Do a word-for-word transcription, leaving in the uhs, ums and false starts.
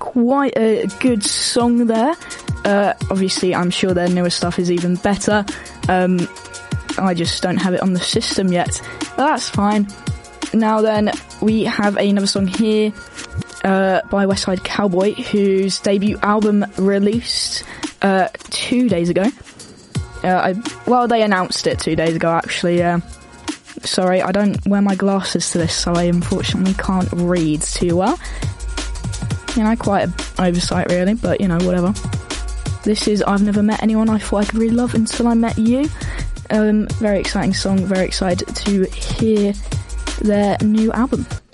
quite a good song there. Uh, obviously, I'm sure their newer stuff is even better. Um, I just don't have it on the system yet. But that's fine. Now then, we have another song here uh, by Westside Cowboy, whose debut album released uh, two days ago. Uh, I, well, they announced it two days ago, actually. Uh, sorry, I don't wear my glasses to this, so I unfortunately can't read too well. You know, quite an oversight, really, but, you know, whatever. This is I've Never Met Anyone I Thought I Could Really Love Until I Met You. Um, very exciting song, very excited to hear their new album.